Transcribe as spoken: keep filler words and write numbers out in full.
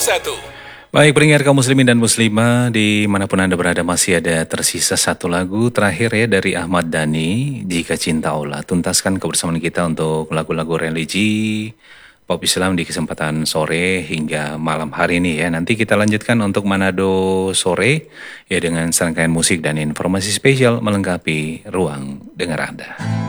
satu. Baik, pendengar kaum muslimin dan muslimah dimanapun Anda berada, masih ada tersisa satu lagu terakhir ya dari Ahmad Dhani, Jika Cinta Allah. Tuntaskan kebersamaan kita untuk lagu-lagu religi, pop Islam di kesempatan sore hingga malam hari ini ya. Nanti kita lanjutkan untuk Manado sore ya dengan serangkaian musik dan informasi spesial melengkapi ruang dengar Anda.